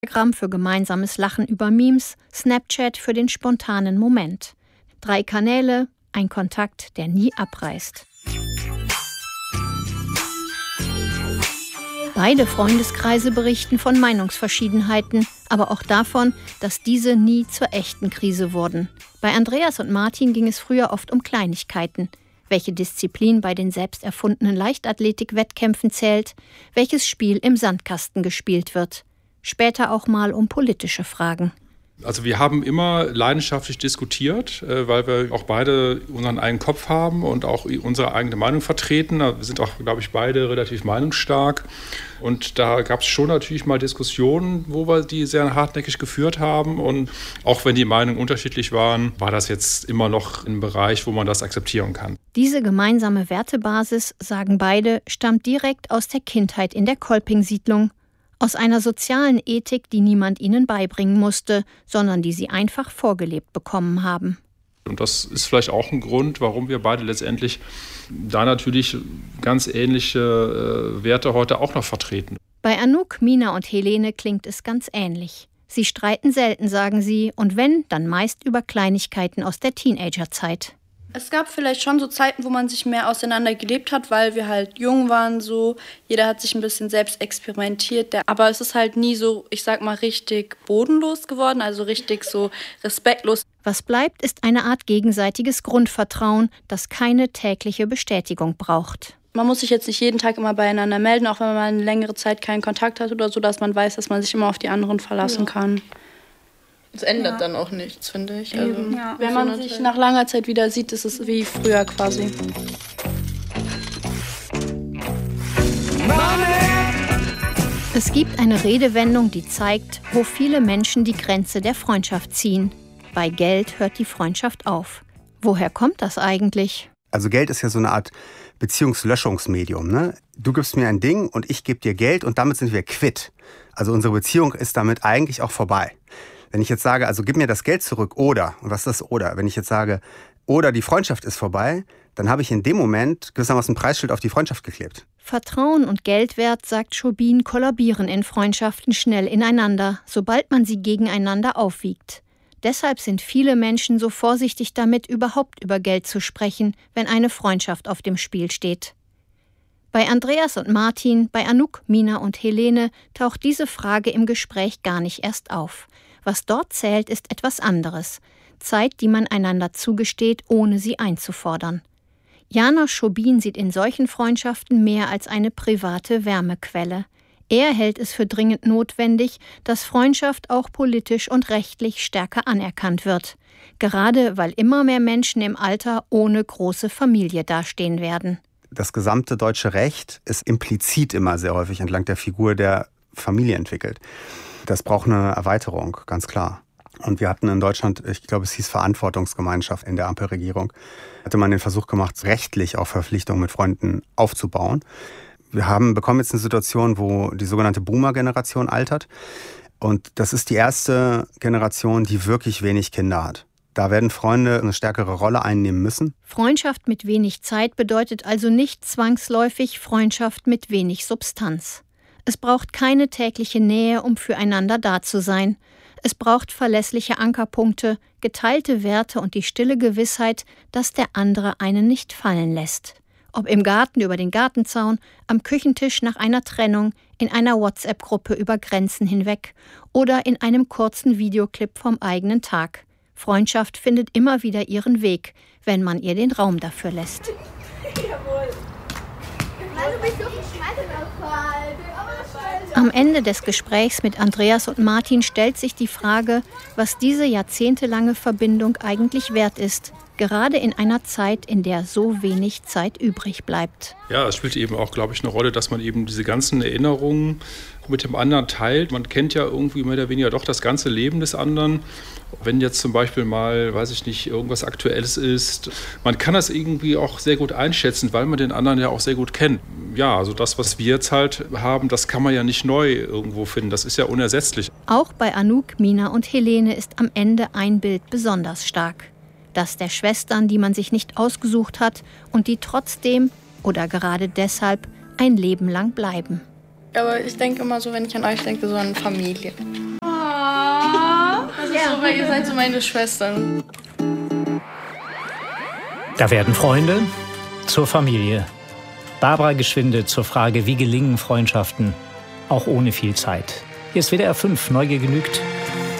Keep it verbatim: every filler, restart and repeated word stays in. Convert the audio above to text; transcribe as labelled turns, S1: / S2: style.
S1: Instagram für gemeinsames Lachen über Memes, Snapchat für den spontanen Moment. Drei Kanäle, ein Kontakt, der nie abreißt. Beide Freundeskreise berichten von Meinungsverschiedenheiten, aber auch davon, dass diese nie zur echten Krise wurden. Bei Andreas und Martin ging es früher oft um Kleinigkeiten. Welche Disziplin bei den selbst erfundenen Leichtathletik-Wettkämpfen zählt, welches Spiel im Sandkasten gespielt wird. Später auch mal um politische Fragen.
S2: Also wir haben immer leidenschaftlich diskutiert, weil wir auch beide unseren eigenen Kopf haben und auch unsere eigene Meinung vertreten. Wir sind auch, glaube ich, beide relativ meinungsstark. Und da gab es schon natürlich mal Diskussionen, wo wir die sehr hartnäckig geführt haben. Und auch wenn die Meinungen unterschiedlich waren, war das jetzt immer noch ein Bereich, wo man das akzeptieren kann.
S1: Diese gemeinsame Wertebasis, sagen beide, stammt direkt aus der Kindheit in der Kolping-Siedlung. Aus einer sozialen Ethik, die niemand ihnen beibringen musste, sondern die sie einfach vorgelebt bekommen haben.
S2: Und das ist vielleicht auch ein Grund, warum wir beide letztendlich da natürlich ganz ähnliche äh, Werte heute auch noch vertreten.
S1: Bei Anouk, Mina und Helene klingt es ganz ähnlich. Sie streiten selten, sagen sie, und wenn, dann meist über Kleinigkeiten aus der Teenagerzeit.
S3: Es gab vielleicht schon so Zeiten, wo man sich mehr auseinander gelebt hat, weil wir halt jung waren, so. Jeder hat sich ein bisschen selbst experimentiert. Aber es ist halt nie so, ich sag mal, richtig bodenlos geworden, also richtig so respektlos.
S1: Was bleibt, ist eine Art gegenseitiges Grundvertrauen, das keine tägliche Bestätigung braucht.
S3: Man muss sich jetzt nicht jeden Tag immer beieinander melden, auch wenn man eine längere Zeit keinen Kontakt hat oder so, dass man weiß, dass man sich immer auf die anderen verlassen ja. kann.
S4: Es ändert
S3: ja.
S4: dann auch nichts, finde ich.
S3: Also, ja. Wenn man sich nach langer Zeit wieder sieht, ist es wie früher quasi.
S1: Es gibt eine Redewendung, die zeigt, wo viele Menschen die Grenze der Freundschaft ziehen. Bei Geld hört die Freundschaft auf. Woher kommt das eigentlich?
S5: Also Geld ist ja so eine Art Beziehungslöschungsmedium, ne? Du gibst mir ein Ding und ich gebe dir Geld und damit sind wir quitt. Also unsere Beziehung ist damit eigentlich auch vorbei. Wenn ich jetzt sage, also gib mir das Geld zurück oder, und was ist das oder? Wenn ich jetzt sage, oder die Freundschaft ist vorbei, dann habe ich in dem Moment gewissermaßen ein Preisschild auf die Freundschaft geklebt.
S1: Vertrauen und Geldwert, sagt Schobin, kollabieren in Freundschaften schnell ineinander, sobald man sie gegeneinander aufwiegt. Deshalb sind viele Menschen so vorsichtig damit, überhaupt über Geld zu sprechen, wenn eine Freundschaft auf dem Spiel steht. Bei Andreas und Martin, bei Anouk, Mina und Helene taucht diese Frage im Gespräch gar nicht erst auf. Was dort zählt, ist etwas anderes. Zeit, die man einander zugesteht, ohne sie einzufordern. János Schobin sieht in solchen Freundschaften mehr als eine private Wärmequelle. Er hält es für dringend notwendig, dass Freundschaft auch politisch und rechtlich stärker anerkannt wird. Gerade weil immer mehr Menschen im Alter ohne große Familie dastehen werden.
S5: Das gesamte deutsche Recht ist implizit immer sehr häufig entlang der Figur der Familie entwickelt. Das braucht eine Erweiterung, ganz klar. Und wir hatten in Deutschland, ich glaube, es hieß Verantwortungsgemeinschaft in der Ampelregierung, hatte man den Versuch gemacht, rechtlich auch Verpflichtungen mit Freunden aufzubauen. Wir haben bekommen jetzt eine Situation, wo die sogenannte Boomer-Generation altert. Und das ist die erste Generation, die wirklich wenig Kinder hat. Da werden Freunde eine stärkere Rolle einnehmen müssen.
S1: Freundschaft mit wenig Zeit bedeutet also nicht zwangsläufig Freundschaft mit wenig Substanz. Es braucht keine tägliche Nähe, um füreinander da zu sein. Es braucht verlässliche Ankerpunkte, geteilte Werte und die stille Gewissheit, dass der andere einen nicht fallen lässt. Ob im Garten über den Gartenzaun, am Küchentisch nach einer Trennung, in einer WhatsApp-Gruppe über Grenzen hinweg oder in einem kurzen Videoclip vom eigenen Tag. Freundschaft findet immer wieder ihren Weg, wenn man ihr den Raum dafür lässt. Am Ende des Gesprächs mit Andreas und Martin stellt sich die Frage, was diese jahrzehntelange Verbindung eigentlich wert ist, gerade in einer Zeit, in der so wenig Zeit übrig bleibt.
S2: Ja, es spielt eben auch, glaube ich, eine Rolle, dass man eben diese ganzen Erinnerungen mit dem anderen teilt. Man kennt ja irgendwie mehr oder weniger doch das ganze Leben des anderen. Wenn jetzt zum Beispiel mal, weiß ich nicht, irgendwas Aktuelles ist, man kann das irgendwie auch sehr gut einschätzen, weil man den anderen ja auch sehr gut kennt. Ja, also das, was wir jetzt halt haben, das kann man ja nicht neu irgendwo finden. Das ist ja unersetzlich.
S1: Auch bei Anouk, Mina und Helene ist am Ende ein Bild besonders stark. Das der Schwestern, die man sich nicht ausgesucht hat und die trotzdem oder gerade deshalb ein Leben lang bleiben.
S4: Aber ich denke immer so, wenn ich an euch denke, so an Familie. ist so, weil ihr seid so meine Schwestern.
S6: Da werden Freunde zur Familie. Barbara Geschwinde zur Frage, wie gelingen Freundschaften, auch ohne viel Zeit. Hier ist W D R fünf, Neugier genügt.